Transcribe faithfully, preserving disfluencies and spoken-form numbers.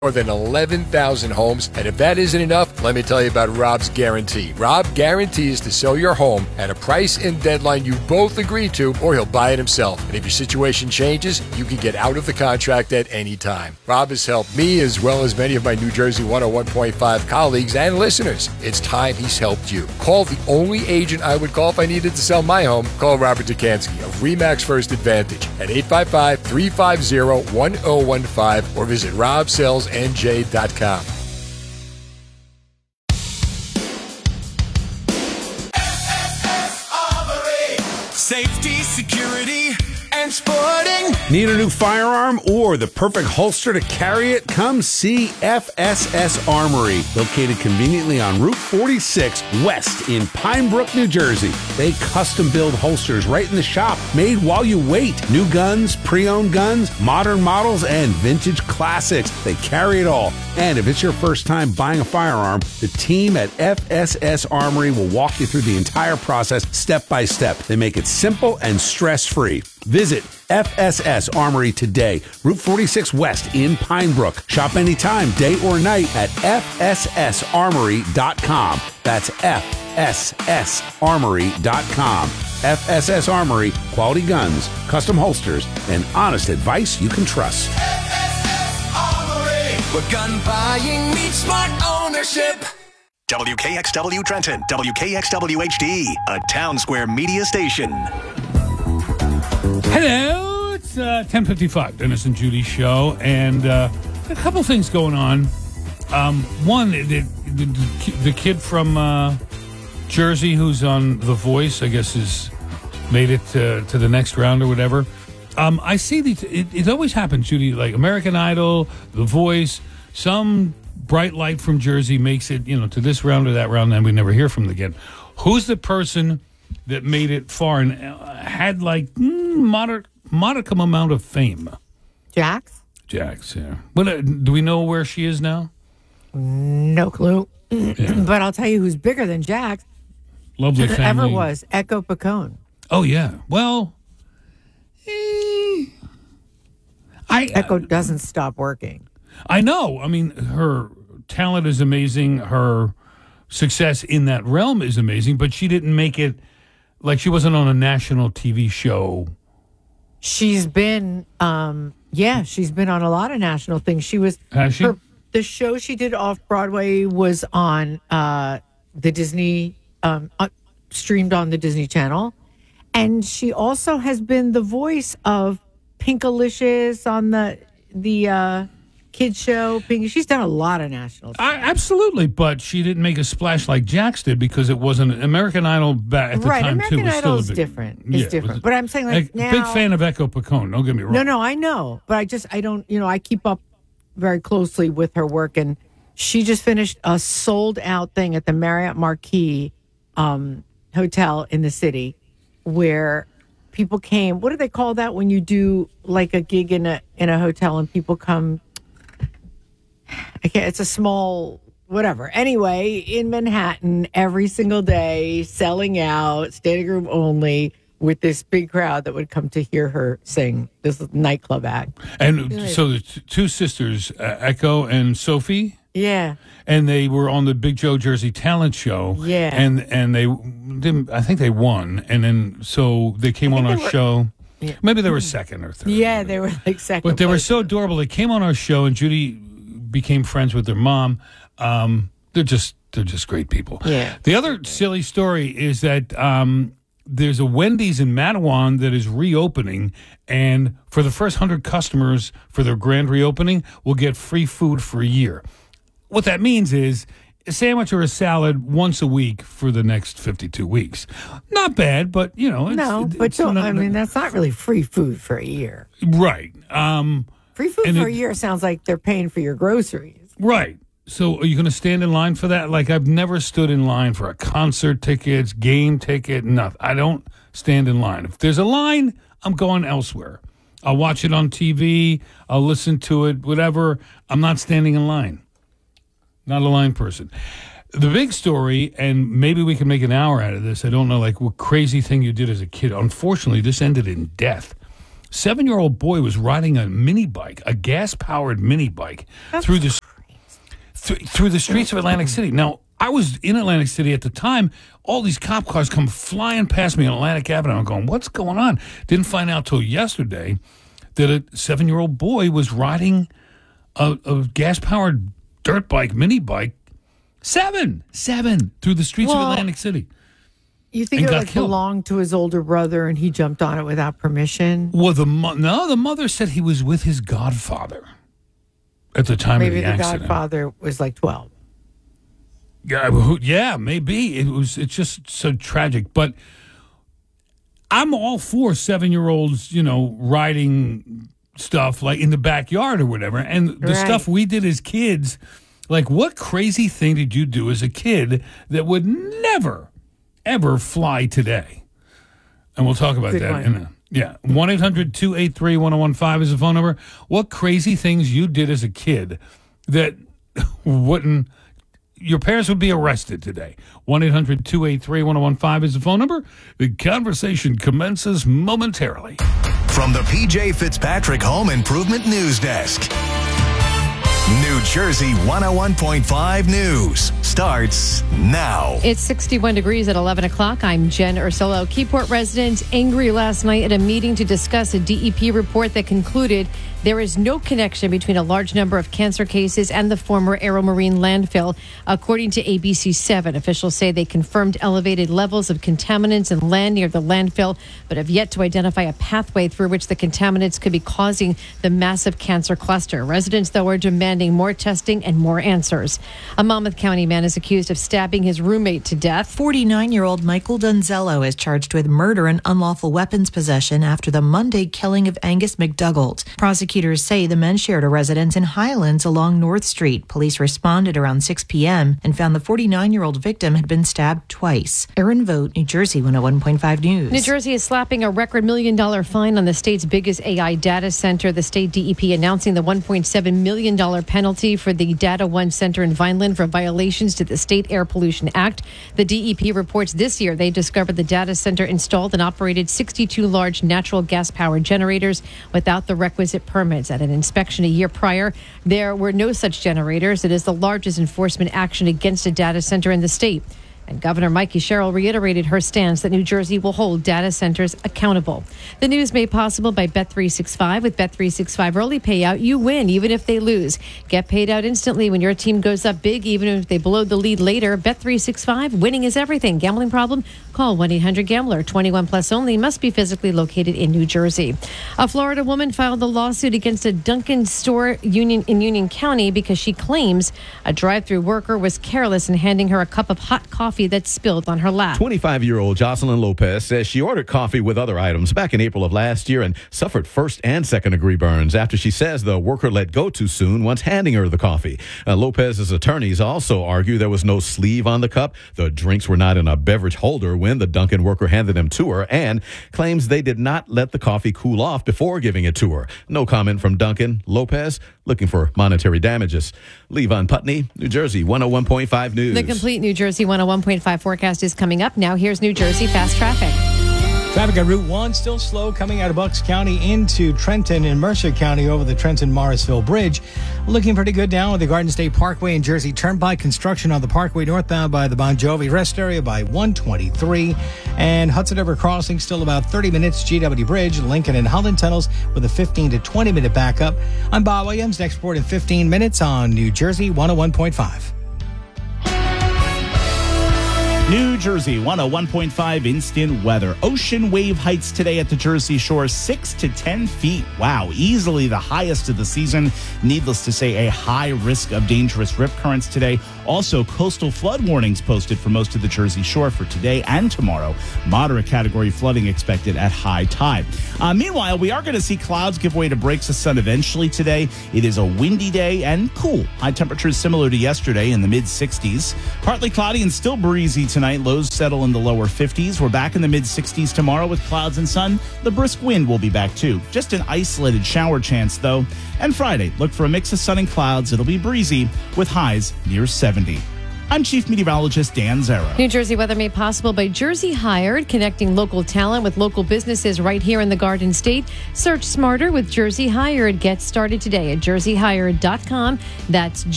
more than eleven thousand homes. And if that isn't enough, let me tell you about Rob's Guarantee. Rob guarantees to sell your home at a price and deadline you both agree to, or he'll buy it himself. And if your situation changes, you can get out of the contract at any time. Rob has helped me as well as many of my New Jersey one oh one point five colleagues and listeners. It's time he's helped you. Call the only agent I would call if I needed to sell my home. Call Robert Dukansky of RE/MAX First Advantage at eight five five, three five zero, one zero one five or visit rob sales n j dot com. Safety, security, and sporting. Need a new firearm or the perfect holster to carry it? Come see F S S Armory, located conveniently on Route forty-six West in Pine Brook, New Jersey. They custom build holsters right in the shop, made while you wait. New guns, pre-owned guns, modern models, and vintage classics. They carry it all. And if it's your first time buying a firearm, the team at F S S Armory will walk you through the entire process step by step. They make it simple and stress-free. Visit F S S Armory today, Route forty-six West in Pine Brook. Shop anytime, day or night at F S S armory dot com. That's F S S armory dot com. F S S Armory, quality guns, custom holsters, and honest advice you can trust. F S S Armory, where gun buying meets smart ownership. W K X W Trenton, W K X W H D, a Town Square media station. Hello, it's uh, ten fifty-five, Dennis and Judy show, and uh, a couple things going on. Um, one, the, the, the kid from uh, Jersey who's on The Voice, I guess, has made it to, to the next round or whatever. Um, I see these, it, it always happens, Judy, like American Idol, The Voice, some bright light from Jersey makes it, you know, to this round or that round, and we never hear from them again. Who's the person that made it far and uh, had like mm, moder- modicum amount of fame? Jax? Jax, yeah. But uh, do we know where she is now? No clue. Yeah. But I'll tell you who's bigger than Jax. Lovely family. Ever was. Echo Picone. Oh, yeah. Well, eh, I Echo doesn't stop working. I know. I mean, her talent is amazing. Her success in that realm is amazing, but she didn't make it, like she wasn't on a national T V show. She's been, um, yeah, she's been on a lot of national things. She was, Has she? Her, the show she did off Broadway was on uh, the Disney, um, uh, streamed on the Disney Channel. And she also has been the voice of Pinkalicious on the, the, uh, kids show. She's done a lot of national stuff. I, absolutely, but she didn't make a splash like Jax did because it wasn't American Idol back at the right, time American too. Was Idol is still a big, different. Yeah, It's different. was, But I'm saying like a now, big fan of Echo Picone. Don't get me wrong. No, no, I know, but I just I don't. You know, I keep up very closely with her work, and she just finished a sold out thing at the Marriott Marquis um, Hotel in the city, where people came. What do they call that when you do like a gig in a in a hotel and people come? I can't, it's a small, whatever. Anyway, in Manhattan, every single day, selling out, standing room only, with this big crowd that would come to hear her sing, this nightclub act. And so the t- two sisters, uh, Echo and Sophie, yeah, and they were on the Big Joe Jersey Talent Show. Yeah. And and they didn't, I think they won. And then so they came on our were, show. Yeah. Maybe they were second or third. Yeah, they were like second. But they were place. so adorable. They came on our show, and Judy became friends with their mom. Um, they're just they're just great people. Yeah. The other silly story is that um, there's a Wendy's in Matawan that is reopening, and for the first hundred customers for their grand reopening, will get free food for a year. What that means is a sandwich or a salad once a week for the next fifty-two weeks. Not bad, but you know, it's, no, but it's don't, not, I mean that's not really free food for a year. Right. Um, free food and for it- a year sounds like they're paying for your groceries. Right. So are you going to stand in line for that? Like, I've never stood in line for a concert tickets, game ticket, nothing. I don't stand in line. If there's a line, I'm going elsewhere. I'll watch it on T V. I'll listen to it, whatever. I'm not standing in line. Not a line person. The big story, and maybe we can make an hour out of this. I don't know, like, what crazy thing you did as a kid. Unfortunately, this ended in death. Seven-year-old boy was riding a mini bike, a gas-powered mini bike, through the th- through the streets of Atlantic City. Now, I was in Atlantic City at the time. All these cop cars come flying past me on Atlantic Avenue. I'm going, what's going on? Didn't find out till yesterday that a seven-year-old boy was riding a, a gas-powered dirt bike, mini bike, seven, seven, through the streets Well, of Atlantic City. You think And it got like killed. belonged to his older brother and he jumped on it without permission? Well, the mo- no, the mother said he was with his godfather at the time Maybe of the, the accident. godfather was like twelve. Yeah, who- yeah, maybe it was. It's just so tragic, but I'm all for seven-year-olds, you know, riding stuff like in the backyard or whatever. And the Right. stuff we did as kids, like what crazy thing did you do as a kid that would never, ever fly today? And we'll talk about Good that one. in a yeah. one eight hundred two eight three one oh one five is the phone number. What crazy things you did as a kid that wouldn't your parents would be arrested today. one eight hundred two eight three one oh one five is the phone number. The conversation commences momentarily. From the P J Fitzpatrick Home Improvement News Desk. New Jersey one oh one point five News starts now. It's sixty-one degrees at eleven o'clock. I'm Jen Ursullo. Keyport residents angry last night at a meeting to discuss a D E P report that concluded there is no connection between a large number of cancer cases and the former Aeromarine landfill. According to A B C seven, officials say they confirmed elevated levels of contaminants in land near the landfill, but have yet to identify a pathway through which the contaminants could be causing the massive cancer cluster. Residents, though, are demanding more testing and more answers. A Monmouth County man is accused of stabbing his roommate to death. forty-nine-year-old Michael Donzello is charged with murder and unlawful weapons possession after the Monday killing of Angus McDougald. Prosecutors say the men shared a residence in Highlands along North Street. Police responded around six p.m. and found the forty-nine-year-old victim had been stabbed twice. Erin Vogt, New Jersey one oh one point five News. New Jersey is slapping a record million dollar fine on the state's biggest A I data center. The state D E P announcing the one point seven million dollars penalty for the Data One Center in Vineland for violations to the State Air Pollution Act. The D E P reports this year they discovered the data center installed and operated sixty-two large natural gas powered generators without the requisite permits. At an inspection a year prior, there were no such generators. It is the largest enforcement action against a data center in the state. And Governor Mikey Sherrill reiterated her stance that New Jersey will hold data centers accountable. The news made possible by Bet three sixty-five. With Bet three sixty-five early payout, you win even if they lose. Get paid out instantly when your team goes up big, even if they blow the lead later. Bet three sixty-five, winning is everything. Gambling problem? Call one eight hundred gambler. twenty-one plus only. Must be physically located in New Jersey. A Florida woman filed a lawsuit against a Dunkin' store union in Union County because she claims a drive-through worker was careless in handing her a cup of hot coffee that spilled on her lap. twenty-five-year-old Jocelyn Lopez says she ordered coffee with other items back in April of last year and suffered first and second degree burns after she says the worker let go too soon once handing her the coffee. Uh, Lopez's attorneys also argue there was no sleeve on the cup, the drinks were not in a beverage holder when the Dunkin' worker handed them to her, and claims they did not let the coffee cool off before giving it to her. No comment from Dunkin'. Lopez looking for monetary damages. Levon Putney, New Jersey one oh one point five News. The complete New Jersey one oh one point five forecast is coming up. Now here's New Jersey Fast Traffic. Traffic on Route one still slow coming out of Bucks County into Trenton and Mercer County over the Trenton-Morrisville Bridge. Looking pretty good down with the Garden State Parkway and Jersey Turnpike. Construction on the Parkway northbound by the Bon Jovi rest area by one twenty-three. And Hudson River Crossing still about thirty minutes. G W Bridge, Lincoln and Holland tunnels with a fifteen to twenty minute backup. I'm Bob Williams. Next report in fifteen minutes on New Jersey one oh one point five. New Jersey one oh one point five instant weather. Ocean wave heights today at the Jersey Shore, six to ten feet. Wow, easily the highest of the season. Needless to say, a high risk of dangerous rip currents today. Also, coastal flood warnings posted for most of the Jersey Shore for today and tomorrow. Moderate category flooding expected at high tide. Uh, meanwhile, we are going to see clouds give way to breaks of sun eventually today. It is a windy day and cool. High temperatures similar to yesterday in the mid sixties. Partly cloudy and still breezy tonight. Lows settle in the lower fifties. We're back in the mid sixties tomorrow with clouds and sun. The brisk wind will be back too. Just an isolated shower chance though. And Friday, look for a mix of sun and clouds. It'll be breezy with highs near seventy. I'm Chief Meteorologist Dan Zero. New Jersey weather made possible by Jersey Hired, connecting local talent with local businesses right here in the Garden State. Search smarter with Jersey Hired. Get started today at jersey hired dot com. That's